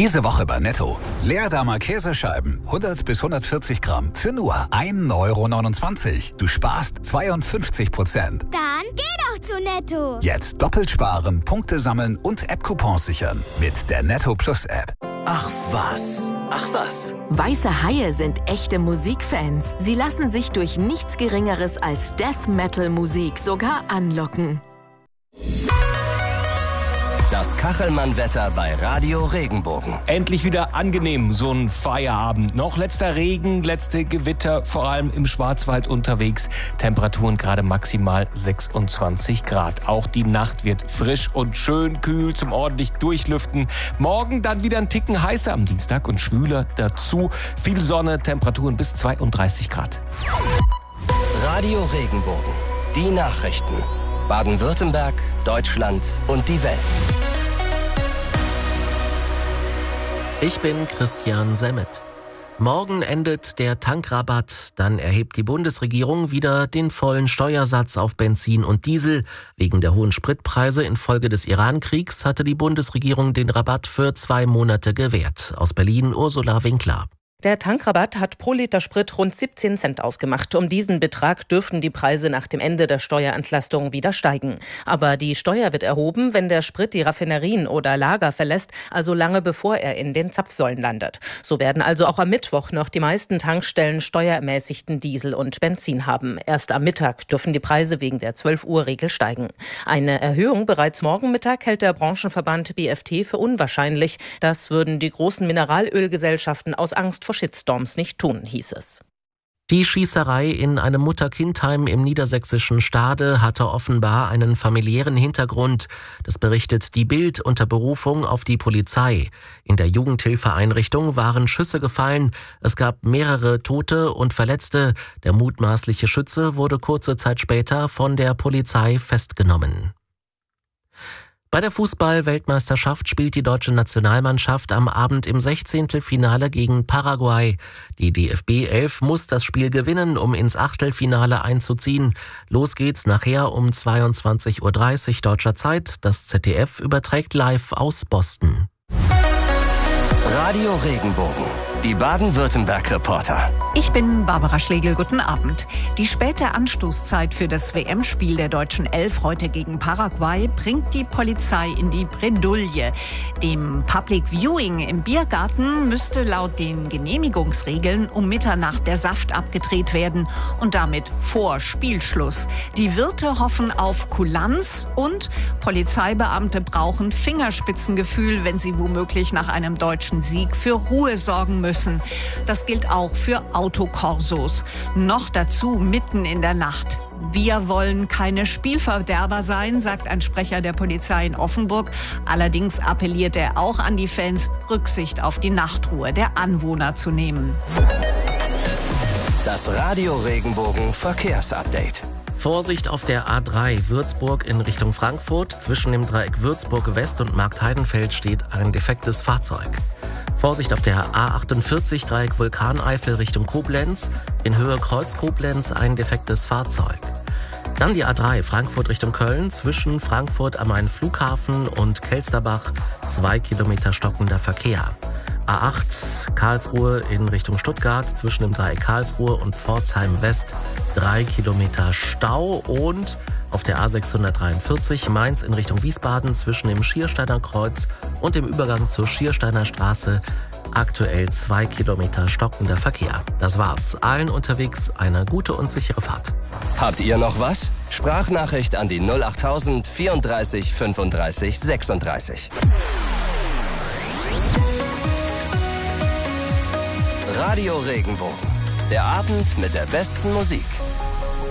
Diese Woche bei Netto. Leerdammer Käsescheiben, 100 bis 140 Gramm, für nur 1,29 €. Du sparst 52%. Dann geh doch zu Netto. Jetzt doppelt sparen, Punkte sammeln und App-Coupons sichern. Mit der Netto Plus App. Ach was. Weiße Haie sind echte Musikfans. Sie lassen sich durch nichts Geringeres als Death-Metal-Musik sogar anlocken. Das Kachelmann-Wetter bei Radio Regenbogen. Endlich wieder angenehm, so ein Feierabend. Noch letzter Regen, letzte Gewitter, vor allem im Schwarzwald unterwegs. Temperaturen gerade maximal 26 Grad. Auch die Nacht wird frisch und schön kühl zum ordentlich Durchlüften. Morgen dann wieder ein Ticken heißer am Dienstag und schwüler dazu. Viel Sonne, Temperaturen bis 32 Grad. Radio Regenbogen. Die Nachrichten. Baden-Württemberg, Deutschland und die Welt. Ich bin Christian Semmet. Morgen endet der Tankrabatt. Dann erhebt die Bundesregierung wieder den vollen Steuersatz auf Benzin und Diesel. Wegen der hohen Spritpreise infolge des Iran-Kriegs hatte die Bundesregierung den Rabatt für 2 Monate gewährt. Aus Berlin Ursula Winkler. Der Tankrabatt hat pro Liter Sprit rund 17 Cent ausgemacht. Um diesen Betrag dürften die Preise nach dem Ende der Steuerentlastung wieder steigen. Aber die Steuer wird erhoben, wenn der Sprit die Raffinerien oder Lager verlässt, also lange bevor er in den Zapfsäulen landet. So werden also auch am Mittwoch noch die meisten Tankstellen steuerermäßigten Diesel und Benzin haben. Erst am Mittag dürfen die Preise wegen der 12-Uhr-Regel steigen. Eine Erhöhung bereits morgen Mittag hält der Branchenverband BFT für unwahrscheinlich. Das würden die großen Mineralölgesellschaften aus Angst vor Shitstorms nicht tun, hieß es. Die Schießerei in einem Mutter-Kind-Heim im niedersächsischen Stade hatte offenbar einen familiären Hintergrund. Das berichtet die Bild unter Berufung auf die Polizei. In der Jugendhilfeeinrichtung waren Schüsse gefallen. Es gab mehrere Tote und Verletzte. Der mutmaßliche Schütze wurde kurze Zeit später von der Polizei festgenommen. Bei der Fußball-Weltmeisterschaft spielt die deutsche Nationalmannschaft am Abend im 16. Finale gegen Paraguay. Die DFB 11 muss das Spiel gewinnen, um ins Achtelfinale einzuziehen. Los geht's nachher um 22:30 Uhr deutscher Zeit. Das ZDF überträgt live aus Boston. Radio Regenbogen. Die Baden-Württemberg-Reporter. Ich bin Barbara Schlegel, guten Abend. Die späte Anstoßzeit für das WM-Spiel der deutschen 11 heute gegen Paraguay bringt die Polizei in die Bredouille. Dem Public Viewing im Biergarten müsste laut den Genehmigungsregeln um Mitternacht der Saft abgedreht werden und damit vor Spielschluss. Die Wirte hoffen auf Kulanz und Polizeibeamte brauchen Fingerspitzengefühl, wenn sie womöglich nach einem deutschen Sieg für Ruhe sorgen müssen. Das gilt auch für Autokorsos. Noch dazu mitten in der Nacht. Wir wollen keine Spielverderber sein, sagt ein Sprecher der Polizei in Offenburg. Allerdings appelliert er auch an die Fans, Rücksicht auf die Nachtruhe der Anwohner zu nehmen. Das Radio Regenbogen Verkehrsupdate. Vorsicht auf der A3 Würzburg in Richtung Frankfurt. Zwischen dem Dreieck Würzburg West und Marktheidenfeld steht ein defektes Fahrzeug. Vorsicht auf der A48 Dreieck Vulkaneifel Richtung Koblenz. In Höhe Kreuz Koblenz ein defektes Fahrzeug. Dann die A3 Frankfurt Richtung Köln. Zwischen Frankfurt am Main Flughafen und Kelsterbach 2 Kilometer stockender Verkehr. A8 Karlsruhe in Richtung Stuttgart. Zwischen dem Dreieck Karlsruhe und Pforzheim West 3 Kilometer Stau. Und auf der A643 Mainz in Richtung Wiesbaden zwischen dem Schiersteiner Kreuz und dem Übergang zur Schiersteiner Straße aktuell 2 Kilometer stockender Verkehr. Das war's. Allen unterwegs eine gute und sichere Fahrt. Habt ihr noch was? Sprachnachricht an die 08000 34 35 36. Radio Regenbogen. Der Abend mit der besten Musik.